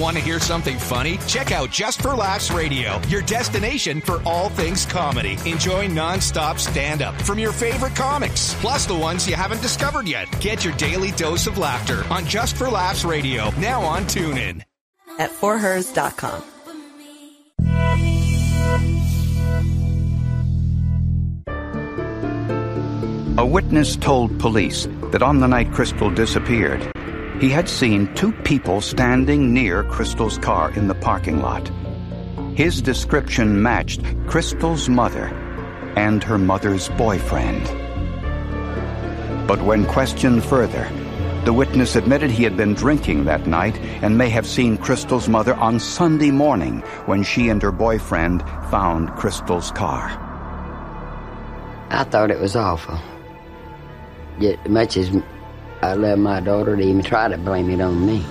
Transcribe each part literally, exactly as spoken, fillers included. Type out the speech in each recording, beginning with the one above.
Want to hear something funny? Check out Just for Laughs Radio, your destination for all things comedy. Enjoy non-stop stand-up from your favorite comics, plus the ones you haven't discovered yet. Get your daily dose of laughter on Just for Laughs Radio, now on TuneIn. At for hers dot com. A witness told police that on the night Crystal disappeared, he had seen two people standing near Crystal's car in the parking lot. His description matched Crystal's mother and her mother's boyfriend. But when questioned further, the witness admitted he had been drinking that night and may have seen Crystal's mother on Sunday morning when she and her boyfriend found Crystal's car. I thought it was awful. Yet, as much as I love my daughter, to even try to blame it on me.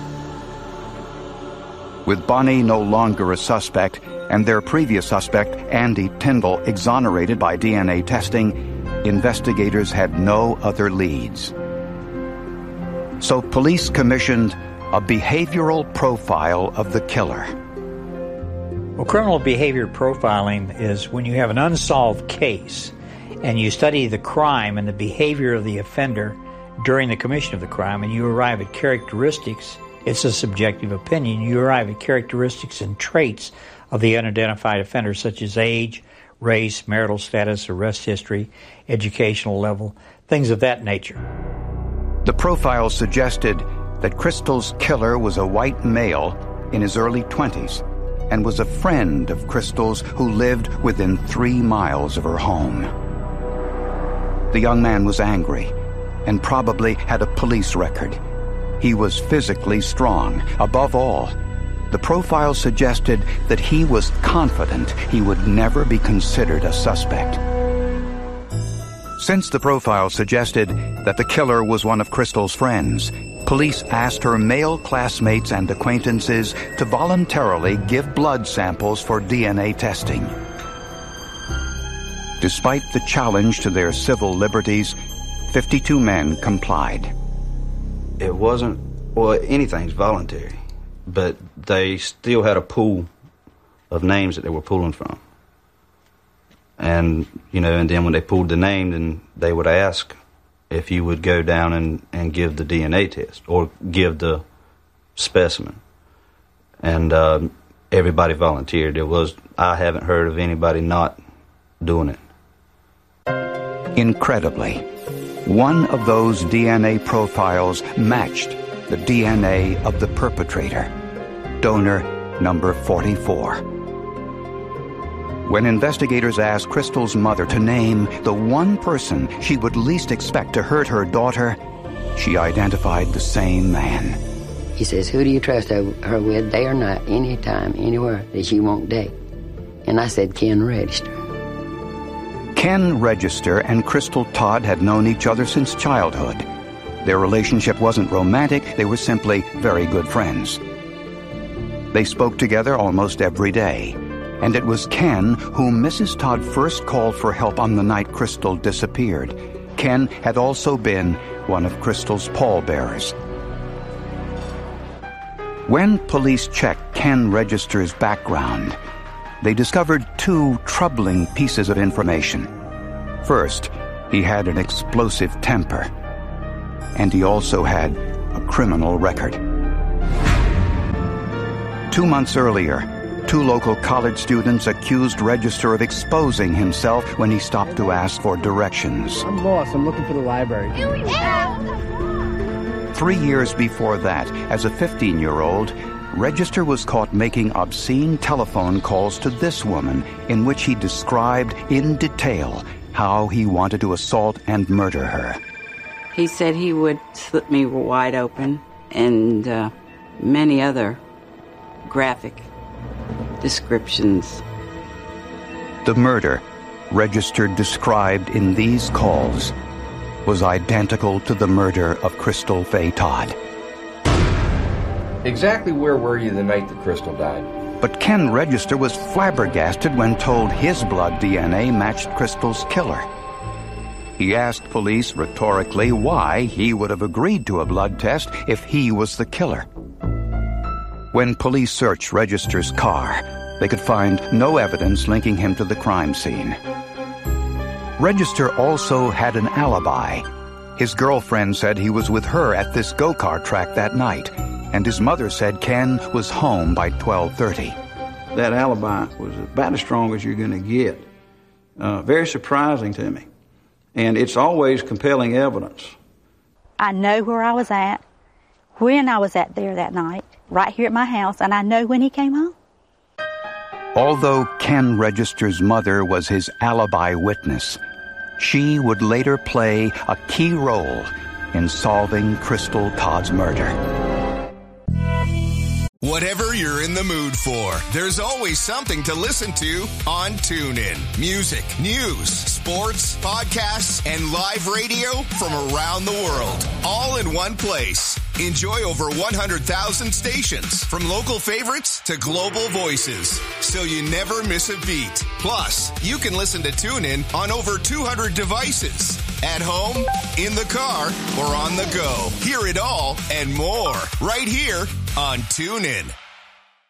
With Bonnie no longer a suspect and their previous suspect, Andy Tyndall, exonerated by D N A testing, investigators had no other leads. So police commissioned a behavioral profile of the killer. Well, criminal behavior profiling is when you have an unsolved case and you study the crime and the behavior of the offender during the commission of the crime, and you arrive at characteristics. It's a subjective opinion. You arrive at characteristics and traits of the unidentified offender, such as age, race, marital status, arrest history, educational level, things of that nature. The profile suggested that Crystal's killer was a white male in his early twenties and was a friend of Crystal's who lived within three miles of her home. The young man was angry and probably had a police record. He was physically strong. Above all, the profile suggested that he was confident he would never be considered a suspect. Since the profile suggested that the killer was one of Crystal's friends, police asked her male classmates and acquaintances to voluntarily give blood samples for D N A testing. Despite the challenge to their civil liberties, fifty-two men complied. It wasn't, well, anything's voluntary, but they still had a pool of names that they were pulling from. And, you know, and then when they pulled the name, then they would ask if you would go down and, and give the D N A test or give the specimen. And uh, everybody volunteered. There was, I haven't heard of anybody not doing it. Incredibly, one of those D N A profiles matched the D N A of the perpetrator, donor number forty-four. When investigators asked Crystal's mother to name the one person she would least expect to hurt her daughter, she identified the same man. He says, who do you trust her, her with, day or night, anytime, anywhere that she won't date? And I said, Ken Register. Ken Register and Crystal Todd had known each other since childhood. Their relationship wasn't romantic, they were simply very good friends. They spoke together almost every day, and it was Ken whom Missus Todd first called for help on the night Crystal disappeared. Ken had also been one of Crystal's pallbearers. When police checked Ken Register's background, they discovered two troubling pieces of information. First, he had an explosive temper, and he also had a criminal record. Two months earlier, two local college students accused Register of exposing himself when he stopped to ask for directions. I'm lost. I'm looking for the library. Three years before that, as a fifteen-year-old, Register was caught making obscene telephone calls to this woman in which he described in detail how he wanted to assault and murder her. He said he would slit me wide open and uh, many other graphic descriptions. The murder Register described in these calls was identical to the murder of Crystal Faye Todd. Exactly where were you the night that Crystal died? But Ken Register was flabbergasted when told his blood D N A matched Crystal's killer. He asked police rhetorically why he would have agreed to a blood test if he was the killer. When police searched Register's car, they could find no evidence linking him to the crime scene. Register also had an alibi. His girlfriend said he was with her at this go-kart track that night, and his mother said Ken was home by twelve thirty. That alibi was about as strong as you're going to get. Uh, very surprising to me. And it's always compelling evidence. I know where I was at, when I was at there that night, right here at my house, and I know when he came home. Although Ken Register's mother was his alibi witness, she would later play a key role in solving Crystal Todd's murder. Whatever you're in the mood for, there's always something to listen to on TuneIn. Music, news, sports, podcasts, and live radio from around the world, all in one place. Enjoy over one hundred thousand stations, from local favorites to global voices, so you never miss a beat. Plus, you can listen to TuneIn on over two hundred devices. At home, in the car, or on the go. Hear it all and more right here on TuneIn.